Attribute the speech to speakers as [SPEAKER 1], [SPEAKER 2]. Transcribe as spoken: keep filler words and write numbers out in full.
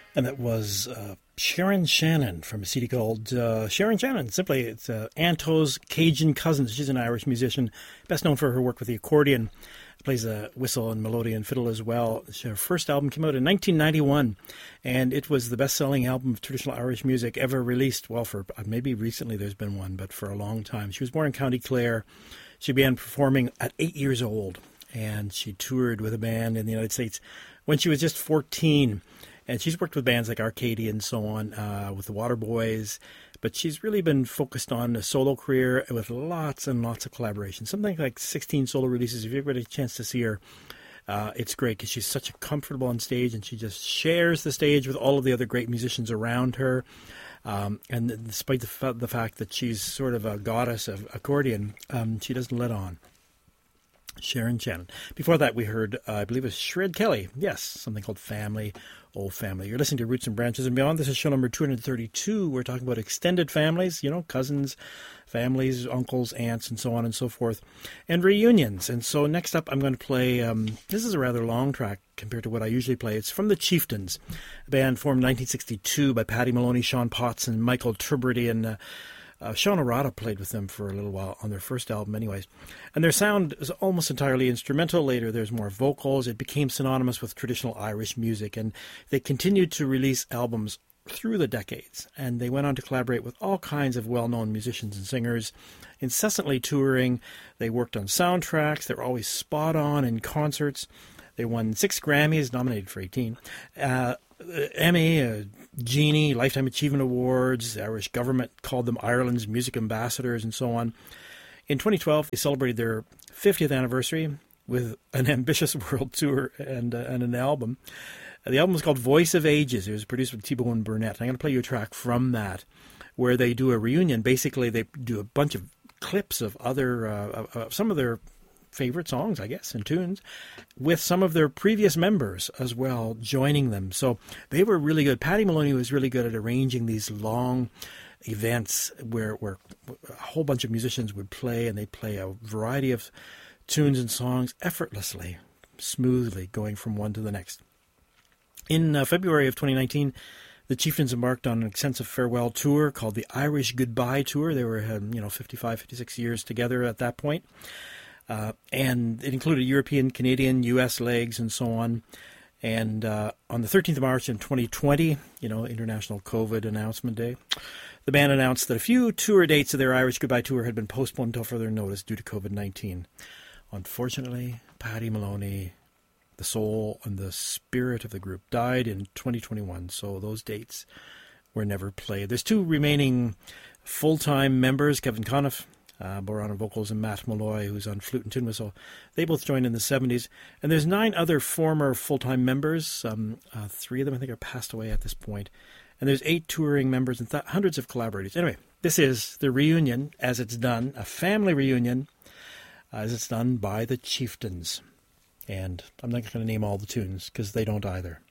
[SPEAKER 1] And that was uh, Sharon Shannon from a C D called uh, Sharon Shannon. Simply, it's uh, Anto's Cajun Cousins. She's an Irish musician, best known for her work with the accordion. Plays a whistle and melodeon fiddle as well. Her first album came out in nineteen ninety-one, and it was the best-selling album of traditional Irish music ever released. Well, for maybe recently there's been one, but for a long time. She was born in County Clare. She began performing at eight years old, and she toured with a band in the United States when she was just fourteen. And she's worked with bands like Arcadia and so on, uh, with the Waterboys. But she's really been focused on a solo career with lots and lots of collaborations. Something like sixteen solo releases. If you ever get a chance to see her, uh, it's great because she's such a comfortable on stage and she just shares the stage with all of the other great musicians around her. Um, and despite the, fa- the fact that she's sort of a goddess of accordion, um, she doesn't let on. Sharon Shannon. Before that, we heard, uh, I believe it was Shred Kelly. Yes, something called Family, Old Family. You're listening to Roots and Branches and Beyond. This is show number two hundred thirty-two. We're talking about extended families, you know, cousins, families, uncles, aunts, and so on and so forth, and reunions. And so next up, I'm going to play, um, this is a rather long track compared to what I usually play. It's from the Chieftains, a band formed in nineteen sixty-two by Paddy Maloney, Sean Potts, and Michael Tubridy, and uh, Uh, Sean Arata played with them for a little while on their first album anyways. And their sound is almost entirely instrumental. Later there's more vocals. It became synonymous with traditional Irish music. And they continued to release albums through the decades. And they went on to collaborate with all kinds of well-known musicians and singers, incessantly touring. They worked on soundtracks. They were always spot on in concerts. They won six Grammys, nominated for eighteen. Uh, Emmy, uh, Genie, Lifetime Achievement Awards. The Irish government called them Ireland's music ambassadors and so on. In twenty twelve, they celebrated their fiftieth anniversary with an ambitious world tour and, uh, and an album. Uh, the album was called Voice of Ages. It was produced with T-Bone Burnett. I'm going to play you a track from that where they do a reunion. Basically, they do a bunch of clips of other, uh, of some of their favorite songs, I guess, and tunes, with some of their previous members as well joining them. So they were really good. Paddy Maloney was really good at arranging these long events where, where a whole bunch of musicians would play, and they'd play a variety of tunes and songs effortlessly, smoothly, going from one to the next. In uh, February of twenty nineteen, the Chieftains embarked on an extensive farewell tour called the Irish Goodbye Tour. They were, um, you know, fifty-five, fifty-six years together at that point. Uh, and it included European, Canadian, U S legs, and so on. And uh, on the thirteenth of March in twenty twenty, you know, International COVID Announcement Day, the band announced that a few tour dates of their Irish Goodbye Tour had been postponed until further notice due to COVID nineteen. Unfortunately, Paddy Maloney, the soul and the spirit of the group, died in twenty twenty-one, so those dates were never played. There's two remaining full-time members, Kevin Conniff, Uh, Boran on vocals, and Matt Malloy, who's on flute and tin whistle. They both joined in the seventies. And there's nine other former full-time members. Um, uh, three of them, I think, are passed away at this point. And there's eight touring members and th- hundreds of collaborators. Anyway, this is the reunion as it's done, a family reunion as it's done by the Chieftains. And I'm not going to name all the tunes because they don't either.